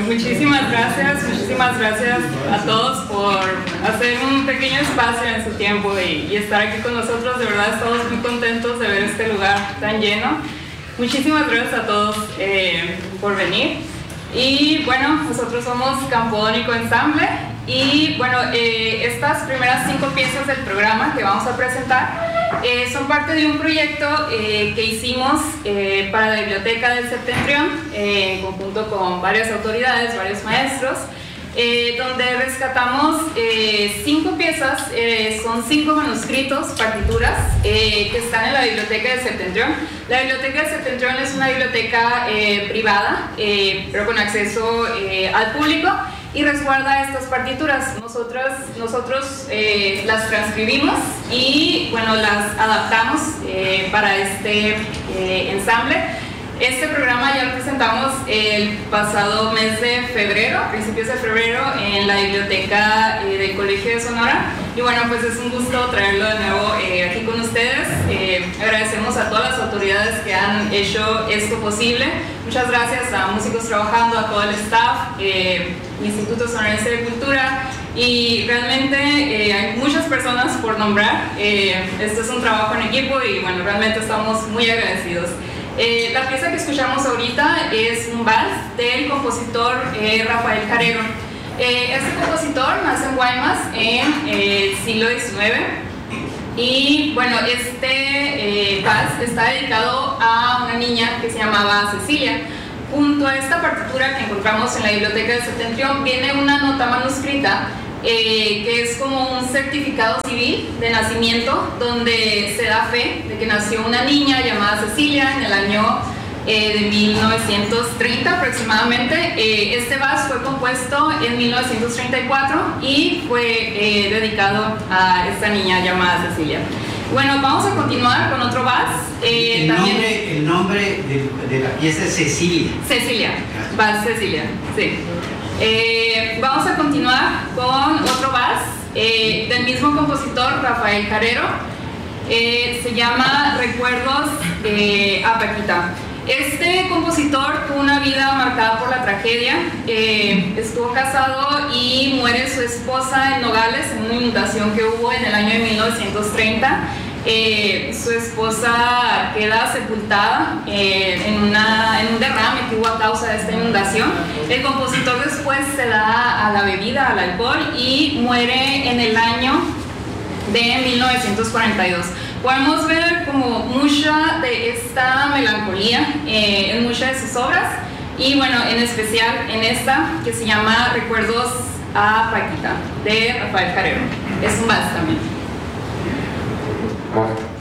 muchísimas gracias a todos por hacer un pequeño espacio en su tiempo y estar aquí con nosotros. De verdad estamos muy contentos de ver este lugar tan lleno. Muchísimas gracias a todos por venir. Y bueno, nosotros somos Campodónico Ensamble y bueno, estas primeras 5 piezas del programa que vamos a presentar son parte de un proyecto que hicimos para la Biblioteca del Septentrión en conjunto con varias autoridades, varios maestros, donde rescatamos 5 piezas, son 5 manuscritos, partituras, que están en la Biblioteca del Septentrión. La Biblioteca del Septentrión es una biblioteca privada, pero con acceso al público, y resguarda estas partituras. Nosotros las transcribimos y bueno, las adaptamos para este ensamble. Este programa ya lo presentamos el pasado mes de febrero, a principios de febrero, en la biblioteca del Colegio de Sonora. Y bueno, pues es un gusto traerlo de nuevo aquí con ustedes. Agradecemos a todas las autoridades que han hecho esto posible. Muchas gracias a Músicos Trabajando, a todo el staff, Instituto Sonorense de Cultura, y realmente hay muchas personas por nombrar. Esto es un trabajo en equipo y bueno, realmente estamos muy agradecidos. La pieza que escuchamos ahorita es un vals del compositor Rafael Carrero. Este compositor nace en Guaymas en el siglo XIX y bueno, este vals está dedicado a una niña que se llamaba Cecilia. Junto a esta partitura que encontramos en la Biblioteca del Septentrión viene una nota manuscrita que es como un certificado civil de nacimiento donde se da fe de que nació una niña llamada Cecilia en el año de 1930 aproximadamente. Este vals fue compuesto en 1934 y fue dedicado a esta niña llamada Cecilia. Bueno, vamos a continuar con otro vals. El nombre de la pieza es Cecilia. Cecilia, vals Cecilia, sí. Vamos a continuar con otro vals del mismo compositor, Rafael Carrero. Se llama Recuerdos a Paquita. Este compositor tuvo una vida marcada por la tragedia. Estuvo casado y muere su esposa en Nogales en una inundación que hubo en el año de 1930. Su esposa queda sepultada en un derrame que hubo a causa de esta inundación. El compositor después se da a la bebida, al alcohol, y muere en el año de 1942. Podemos ver como mucha de esta melancolía en muchas de sus obras, y bueno, en especial en esta que se llama Recuerdos a Paquita, de Rafael Carrero. Es un vals también.